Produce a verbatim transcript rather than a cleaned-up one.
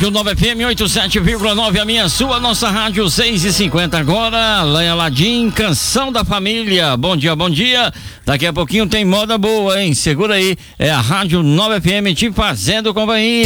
Rádio nove F M oitenta e sete vírgula nove, a minha, sua, nossa rádio seis e cinquenta agora. Leia Ladim, Canção da Família. Bom dia, bom dia. Daqui a pouquinho tem moda boa, hein? Segura aí, é a Rádio nove F M te fazendo companhia.